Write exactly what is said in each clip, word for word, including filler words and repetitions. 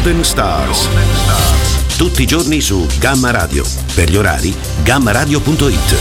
Golden Stars. Tutti i giorni su Gamma Radio. Per gli orari, gamma radio punto it.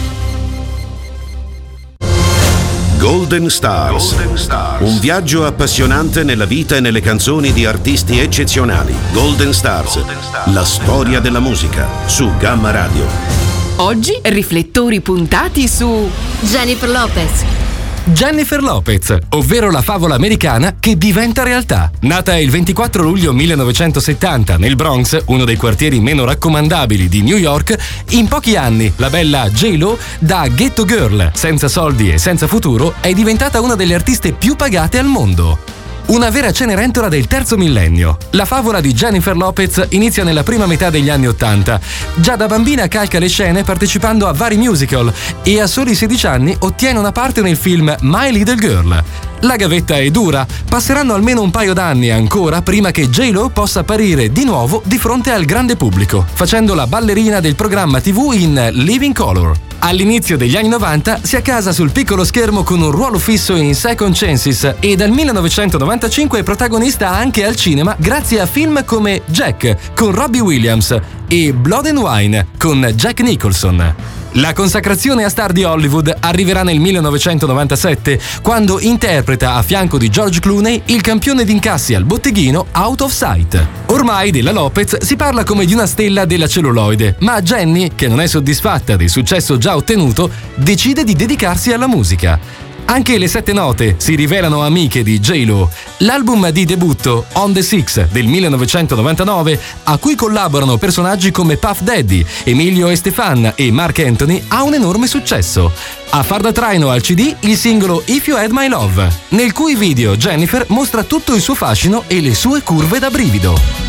Golden Stars. Golden Stars. Un viaggio appassionante nella vita e nelle canzoni di artisti eccezionali. Golden Stars. Golden Stars. La storia della musica su Gamma Radio. Oggi riflettori puntati su Jennifer Lopez. Jennifer Lopez, ovvero la favola americana che diventa realtà. Nata il ventiquattro luglio millenovecentosettanta nel Bronx, uno dei quartieri meno raccomandabili di New York, in pochi anni la bella J-Lo, da ghetto girl, senza soldi e senza futuro, è diventata una delle artiste più pagate al mondo. Una vera Cenerentola del terzo millennio. La favola di Jennifer Lopez inizia nella prima metà degli anni Ottanta. Già da bambina calca le scene partecipando a vari musical e a soli sedici anni ottiene una parte nel film My Little Girl. La gavetta è dura, passeranno almeno un paio d'anni ancora prima che J-Lo possa apparire di nuovo di fronte al grande pubblico, facendo la ballerina del programma tivù in Living Color. All'inizio degli anni novanta si accasa sul piccolo schermo con un ruolo fisso in Second Chances e dal millenovecentonovantacinque è protagonista anche al cinema grazie a film come Jack con Robbie Williams e Blood and Wine con Jack Nicholson. La consacrazione a star di Hollywood arriverà nel millenovecentonovantasette, quando interpreta a fianco di George Clooney il campione d'incassi al botteghino Out of Sight. Ormai della Lopez si parla come di una stella della celluloide, ma Jenny, che non è soddisfatta del successo già ottenuto, decide di dedicarsi alla musica. Anche le sette note si rivelano amiche di J-Lo. L'album di debutto On the Six del millenovecentonovantanove, a cui collaborano personaggi come Puff Daddy, Emilio Estefan e Marc Anthony, ha un enorme successo. A far da traino al C D il singolo If You Had My Love, nel cui video Jennifer mostra tutto il suo fascino e le sue curve da brivido.